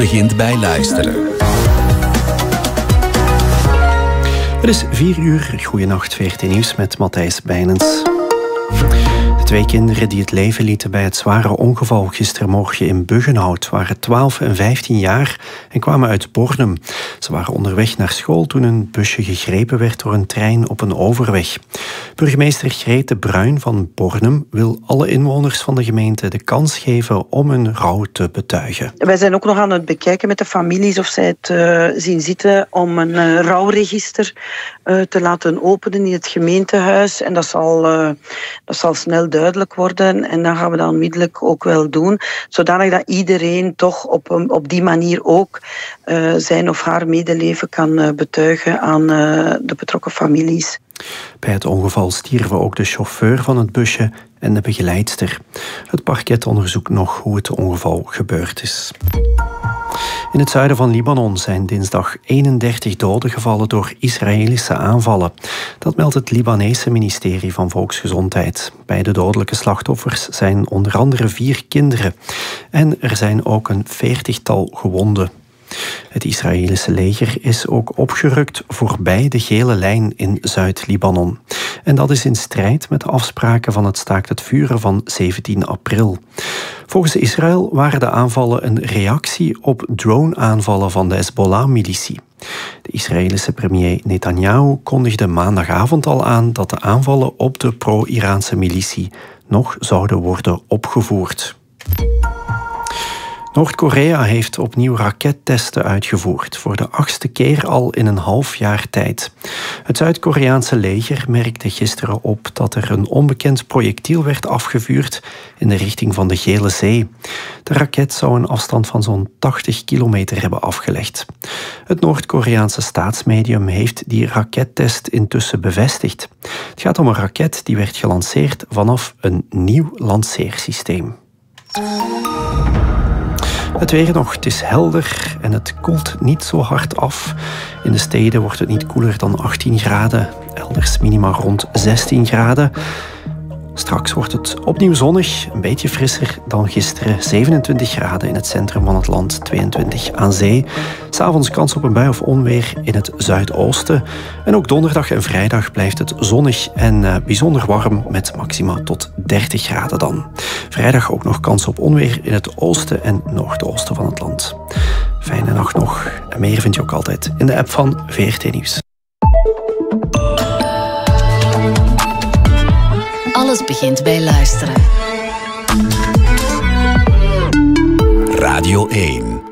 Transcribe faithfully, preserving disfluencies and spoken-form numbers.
begint bij luisteren. Het is vier uur. Goedenacht, V R T Nieuws met Matthijs Bijnens. De twee kinderen die het leven lieten bij het zware ongeval gistermorgen in Buggenhout waren twaalf en vijftien jaar en kwamen uit Bornem. Ze waren onderweg naar school toen een busje gegrepen werd door een trein op een overweg. Burgemeester Grete Bruin van Bornem wil alle inwoners van de gemeente de kans geven om hun rouw te betuigen. Wij zijn ook nog aan het bekijken met de families of zij het uh, zien zitten om een uh, rouwregister uh, te laten openen in het gemeentehuis. En dat zal, uh, dat zal snel duidelijk worden en dat gaan we dan onmiddellijk ook wel doen, zodanig dat iedereen toch op, op die manier ook uh, zijn of haar medeleven kan uh, betuigen aan uh, de betrokken families. Bij het ongeval stierven ook de chauffeur van het busje en de begeleidster. Het parket onderzoekt nog hoe het ongeval gebeurd is. In het zuiden van Libanon zijn dinsdag eenendertig doden gevallen door Israëlische aanvallen. Dat meldt het Libanese ministerie van Volksgezondheid. Bij de dodelijke slachtoffers zijn onder andere vier kinderen. En er zijn ook een veertigtal gewonden. Het Israëlische leger is ook opgerukt voorbij de gele lijn in Zuid-Libanon. En dat is in strijd met de afspraken van het staakt het vuren van zeventien april. Volgens Israël waren de aanvallen een reactie op drone-aanvallen van de Hezbollah-militie. De Israëlische premier Netanyahu kondigde maandagavond al aan dat de aanvallen op de pro-Iraanse militie nog zouden worden opgevoerd. Noord-Korea heeft opnieuw rakettesten uitgevoerd, voor de achtste keer al in een half jaar tijd. Het Zuid-Koreaanse leger merkte gisteren op dat er een onbekend projectiel werd afgevuurd in de richting van de Gele Zee. De raket zou een afstand van zo'n tachtig kilometer hebben afgelegd. Het Noord-Koreaanse staatsmedium heeft die rakettest intussen bevestigd. Het gaat om een raket die werd gelanceerd vanaf een nieuw lanceersysteem. Het weer nog, het is helder en het koelt niet zo hard af. In de steden wordt het niet koeler dan achttien graden. Elders minima rond zestien graden. Straks wordt het opnieuw zonnig, een beetje frisser dan gisteren. zevenentwintig graden in het centrum van het land, tweeëntwintig aan zee. 'S Avonds kans op een bui of onweer in het zuidoosten. En ook donderdag en vrijdag blijft het zonnig en uh, bijzonder warm met maxima tot dertig graden dan. Vrijdag ook nog kans op onweer in het oosten en noordoosten van het land. Fijne nacht nog. En meer vind je ook altijd in de app van V R T Nieuws. Alles begint bij luisteren. Radio één.